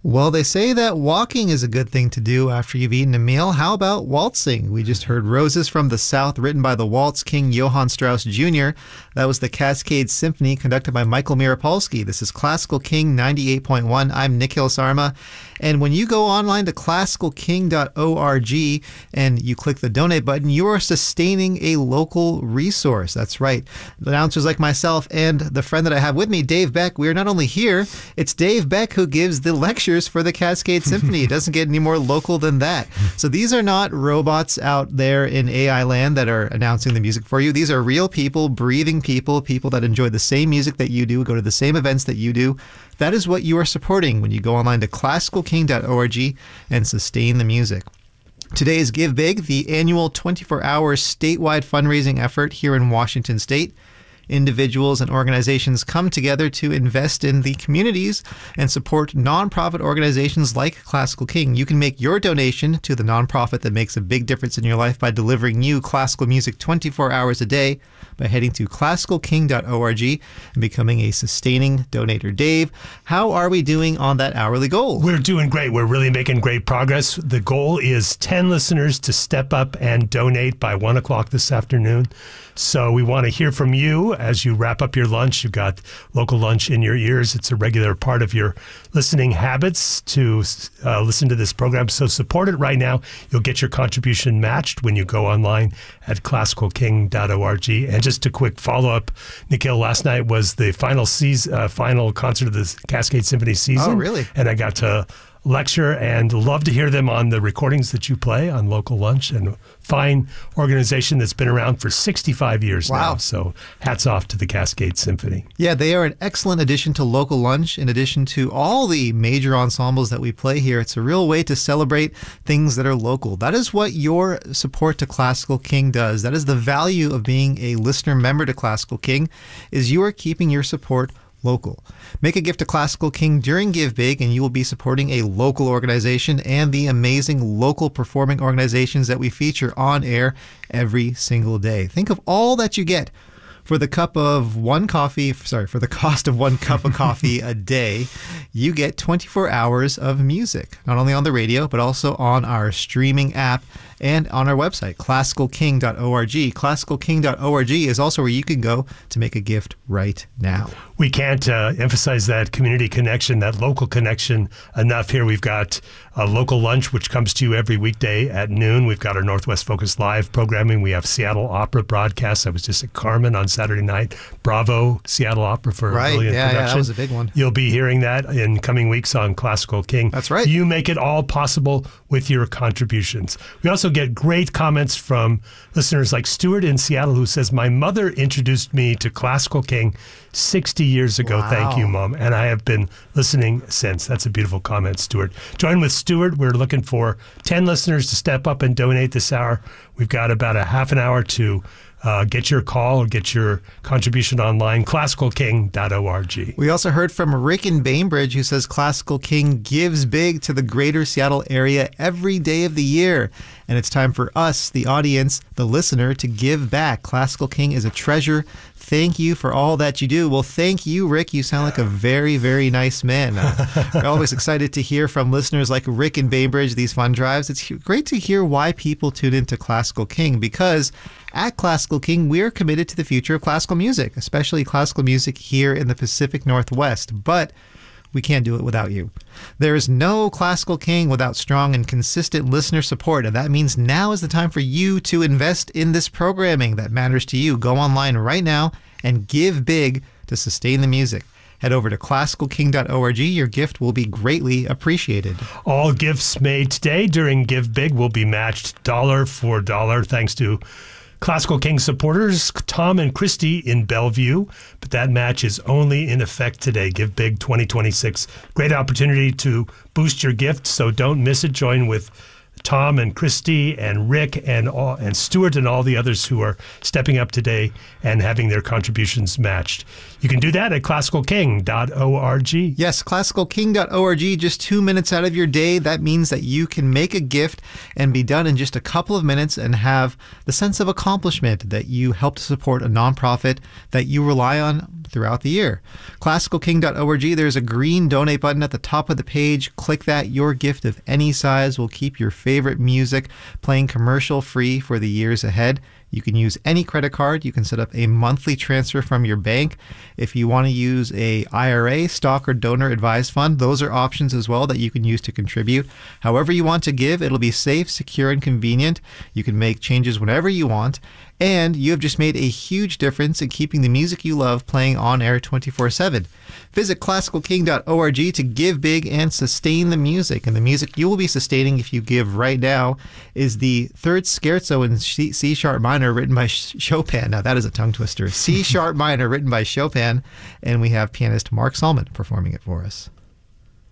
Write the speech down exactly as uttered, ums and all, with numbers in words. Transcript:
Well, they say that walking is a good thing to do after you've eaten a meal. How about waltzing? We just heard Roses from the South, written by the waltz king Johann Strauss Junior That was the Cascade Symphony, conducted by Michael Mirapolsky. This is Classical King ninety-eight point one. I'm Nikhil Sarma. And when you go online to classical king dot org and you click the donate button, you are sustaining a local resource. That's right. Announcers like myself and the friend that I have with me, Dave Beck, we are not only here, it's Dave Beck who gives the lectures for the Cascade Symphony. It doesn't get any more local than that. So these are not robots out there in A I land that are announcing the music for you. These are real people, breathing people, people that enjoy the same music that you do, go to the same events that you do. That is what you are supporting when you go online to classical king dot org and sustain the music. Today is Give Big, the annual twenty-four hour statewide fundraising effort here in Washington State. Individuals and organizations come together to invest in the communities and support nonprofit organizations like Classical King. You can make your donation to the nonprofit that makes a big difference in your life by delivering you classical music twenty-four hours a day by heading to classical king dot org and becoming a sustaining donator. Dave, how are we doing on that hourly goal? We're doing great. We're really making great progress. The goal is ten listeners to step up and donate by one o'clock this afternoon. So we want to hear from you as you wrap up your lunch. You've got local lunch in your ears. It's a regular part of your listening habits to uh, listen to this program. So support it right now. You'll get your contribution matched when you go online at classical king dot org. And just a quick follow-up, Nikhil, last night was the final season, uh, final concert of the Cascade Symphony season. Oh, really? And I got to lecture and love to hear them on the recordings that you play on Local Lunch, and fine organization that's been around for sixty-five years wow. now. So hats off to the Cascade Symphony. Yeah, they are an excellent addition to Local Lunch. In addition to all the major ensembles that we play here, it's a real way to celebrate things that are local. That is what your support to Classical King does. That is the value of being a listener member to Classical King, is you are keeping your support local. Make a gift to Classical King during Give Big, and you will be supporting a local organization and the amazing local performing organizations that we feature on air every single day. Think of all that you get for the cup of one coffee, sorry, for the cost of one cup of coffee a day. You get twenty-four hours of music, not only on the radio, but also on our streaming app and on our website, classical king dot org. classical king dot org is also where you can go to make a gift right now. We can't uh, emphasize that community connection, that local connection enough here. We've got a Local Lunch, which comes to you every weekday at noon. We've got our Northwest Focus Live programming. We have Seattle Opera broadcasts. I was just at Carmen on Saturday night. Bravo, Seattle Opera for right. a brilliant yeah, production. Yeah, that was a big one. You'll be hearing that in coming weeks on Classical King. That's right. You make it all possible with your contributions. We also get great comments from listeners like Stuart in Seattle, who says, my mother introduced me to Classical King sixty years ago. Wow. Thank you, Mom. And I have been listening since. That's a beautiful comment, Stuart. Join with Stuart. We're looking for ten listeners to step up and donate this hour. We've got about a half an hour to uh, get your call or get your contribution online, classical king dot org. We also heard from Rick in Bainbridge, who says Classical King gives big to the greater Seattle area every day of the year. And it's time for us, the audience, the listener, to give back. Classical King is a treasure. Thank you for all that you do. Well, thank you, Rick. You sound like a very, very nice man. Uh, we're always excited to hear from listeners like Rick in Bainbridge, these fun drives. It's great to hear why people tune into Classical King, because at Classical King, we're committed to the future of classical music, especially classical music here in the Pacific Northwest. But we can't do it without you. There is no Classical King without strong and consistent listener support, and that means now is the time for you to invest in this programming that matters to you. Go online right now and give big to sustain the music. Head over to classical king dot org. Your gift will be greatly appreciated. All gifts made today during Give Big will be matched dollar for dollar, thanks to Classical King supporters, Tom and Christy in Bellevue, but that match is only in effect today. Give Big twenty twenty-six. Great opportunity to boost your gift, so don't miss it. Join with Tom and Christy and Rick and all, and Stuart and all the others who are stepping up today and having their contributions matched. You can do that at classical king dot org. Yes, classical king dot org, just two minutes out of your day. That means that you can make a gift and be done in just a couple of minutes and have the sense of accomplishment that you helped support a nonprofit that you rely on throughout the year. classical king dot org, there's a green donate button at the top of the page. Click that. Your gift of any size will keep your favorite music playing commercial free for the years ahead. You can use any credit card. You can set up a monthly transfer from your bank. If you want to use a I R A, stock, or donor advised fund, those are options as well that you can use to contribute. However you want to give, it'll be safe, secure, and convenient. You can make changes whenever you want. And you have just made a huge difference in keeping the music you love playing on air twenty-four seven. Visit classical king dot org to give big and sustain the music. And the music you will be sustaining if you give right now is the third scherzo in C sharp minor written by Chopin. Now that is a tongue twister. C sharp minor written by Chopin. And we have pianist Mark Salman performing it for us.